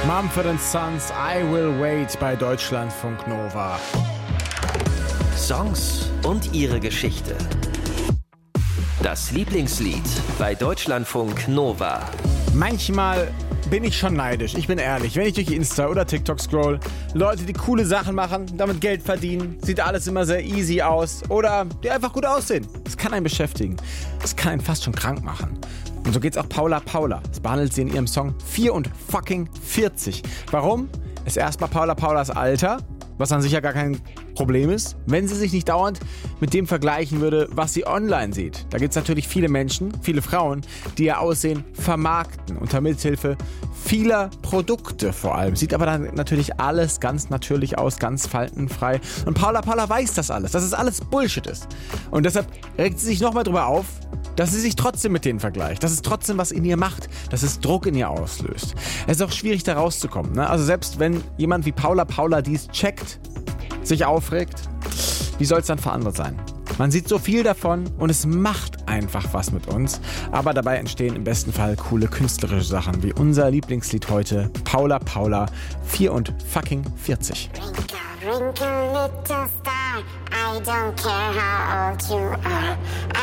Mumford & Sons, I Will Wait bei Deutschlandfunk Nova. Songs und ihre Geschichte. Das Lieblingslied bei Deutschlandfunk Nova. Manchmal bin ich schon neidisch, ich bin ehrlich. Wenn ich durch Insta oder TikTok scroll, Leute, die coole Sachen machen, damit Geld verdienen, sieht alles immer sehr easy aus oder die einfach gut aussehen. Das kann einen beschäftigen. Das kann einen fast schon krank machen. Und so geht's auch Paula Paula. Das behandelt sie in ihrem Song 44. Warum? Ist erstmal Paula Paulas Alter, was an sich ja gar kein Problem ist, wenn sie sich nicht dauernd mit dem vergleichen würde, was sie online sieht. Da gibt es natürlich viele Menschen, viele Frauen, die ihr Aussehen vermarkten, unter Mithilfe vieler Produkte vor allem. Sieht aber dann natürlich alles ganz natürlich aus, ganz faltenfrei. Und Paula Paula weiß das alles, dass es alles Bullshit ist. Und deshalb regt sie sich nochmal drüber auf, dass sie sich trotzdem mit denen vergleicht, dass es trotzdem was in ihr macht, dass es Druck in ihr auslöst. Es ist auch schwierig, da rauszukommen. Ne? Also selbst wenn jemand wie Paula Paula dies checkt, sich aufregt, wie soll es dann für andere sein? Man sieht so viel davon und es macht einfach was mit uns. Aber dabei entstehen im besten Fall coole künstlerische Sachen, wie unser Lieblingslied heute, Paula Paula 44. Wrinkle, wrinkle, little star, I don't care how old you are.